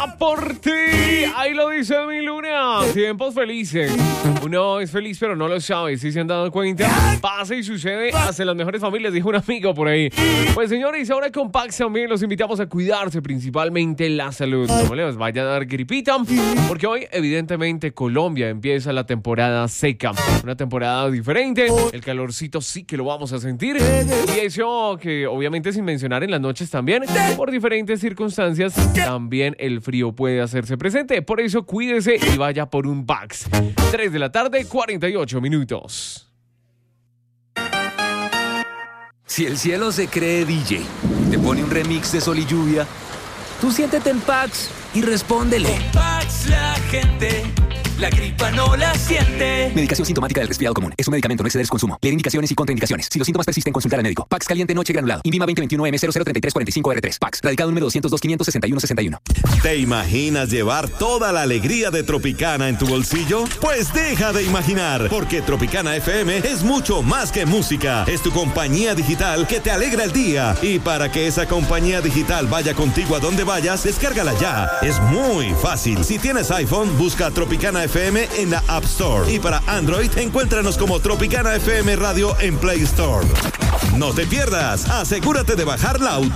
día por ti. Ahí lo dice mi Luna. Tiempos felices. Uno es feliz, pero no lo sabe. Si se han dado cuenta, pasa y sucede hasta las mejores familias, dijo un amigo por ahí. Pues señores, ahora con Pax también los invitamos a cuidarse, principalmente la salud. No les vaya a dar gripita, porque hoy, evidentemente, Colombia empieza la temporada seca. Una temporada diferente. El calorcito sí que lo vamos a sentir. Y eso que, obviamente, sin mencionar en las noches también, por diferentes circunstancias, también el frío puede hacerse presente. Por eso cuídese y vaya por un Pax. 3 de la tarde, 48 minutos. Si el cielo se cree DJ, te pone un remix de Sol y Lluvia, tú siéntete en Pax y respóndele. Con Pax la gente, la gripa no la siente. Medicación sintomática del resfriado común. Es un medicamento, no exceder su consumo. Leer indicaciones y contraindicaciones. Si los síntomas persisten, consultar al médico. Pax caliente noche granulado. Invima 2021M003345R3. Pax. Radicado número 202-561-61. ¿Te imaginas llevar toda la alegría de Tropicana en tu bolsillo? Pues deja de imaginar, porque Tropicana FM es mucho más que música. Es tu compañía digital que te alegra el día. Y para que esa compañía digital vaya contigo a donde vayas, descárgala ya. Es muy fácil. Si tienes iPhone, busca Tropicana FM en la App Store. Y para Android, encuéntranos como Tropicana FM Radio en Play Store. No te pierdas. Asegúrate de bajar la auténtica